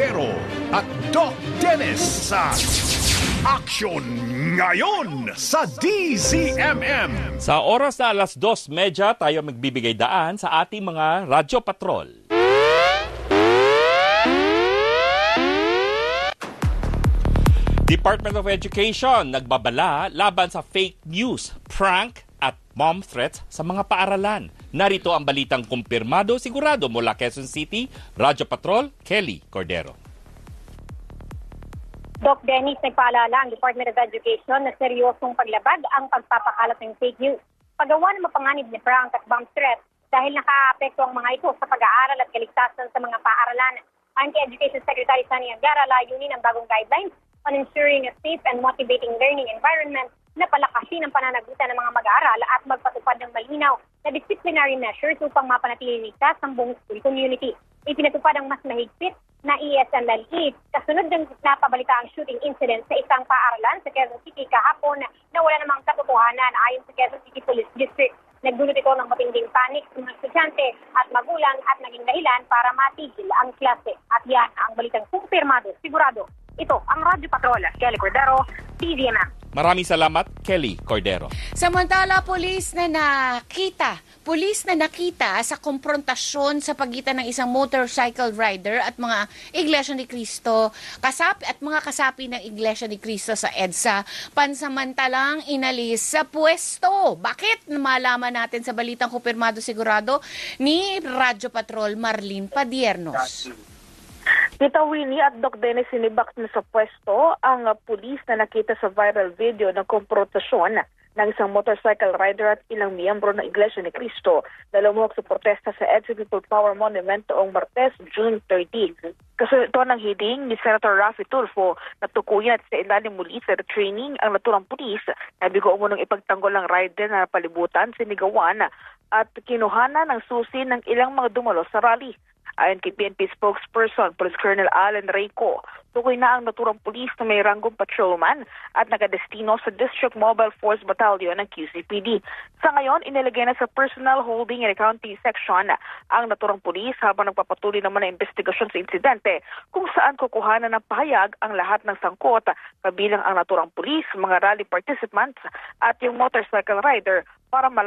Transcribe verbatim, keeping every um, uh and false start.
Cordero at Doc Dennis sa Action Ngayon sa D Z M M. Sa oras na alas dos medya, tayo magbibigay daan sa ating mga radyo patrol. Department of Education nagbabala laban sa fake news, prank at bomb threats sa mga paaralan. Narito ang balitang kumpirmado sigurado mula Quezon City, Radyo Patrol, Kelly Cordero. Doc Dennis, nagpaalala ang Department of Education na seryosong paglabag ang pagpapakalat ng fake news. Paggawa ng mapanganib ni prank at bomb threat dahil nakaapekto ang mga ito sa pag-aaral at kaligtasan sa mga paaralan. Ayon kay Education Secretary Sani Angara, layunin ang bagong guidelines on ensuring a safe and motivating learning environment na palakasin ang pananagutan ng mga mag-aaral at magpatupad ng malinaw na disciplinary measures upang mapanatili ligtas ang buong school community. Ipinatupad ang mas mahigpit na E S M L E kasunod ng napabalita ang shooting incident sa isang paaralan sa Quezon City kahapon na wala namang katotohanan ayon sa Quezon City Police District. Nagdulot ito ng matinding panik sa mga estudyante at magulang at naging dahilan para matigil ang klase. At yan ang balitang kumpirmado, sigurado. Ito ang Radyo Patrol, Kelly Cordero, D Z M M. Maraming salamat, Kelly Cordero. Samantala, pulis na nakita, pulis na nakita sa komprontasyon sa pagitan ng isang motorcycle rider at mga Iglesia ni Cristo, kasapi at mga kasapi ng Iglesia ni Cristo sa EDSA, pansamantalang inalis sa pwesto. Bakit? Malaman natin sa balitang kumpirmado sigurado ni Radyo Patrol Marlene Padiernos. Tita Winnie at Doc Dennis, sinibak na sa pwesto ang uh, pulis na nakita sa viral video ng komprontasyon ng isang motorcycle rider at ilang miyembro ng Iglesia ni Cristo na lumuhok sa protesta sa EDSA People Power Monument noong Martes, June thirteenth. Kasunod ito ng hiling ni Senator Raffy Tulfo na tukuyin at sa ilalim muli sa training ang naturang pulis na bigo umunong ipagtanggol ng rider na palibutan, sinigawan at kinuhana ng susi ng ilang mga dumalo sa rally. Ayon kay P N P spokesperson, Police Colonel Alan Reyco, tukoy na ang naturang pulis na may ranggong patrolman at nakadestino sa District Mobile Force Battalion ng Q C P D. Sa ngayon, inilagay na sa Personal Holding and Accounting Section ang naturang pulis habang nagpapatuloy naman ang investigasyon sa insidente kung saan kukuhanan ng pahayag ang lahat ng sangkot kabilang ang naturang pulis, mga rally participants at yung motorcycle rider para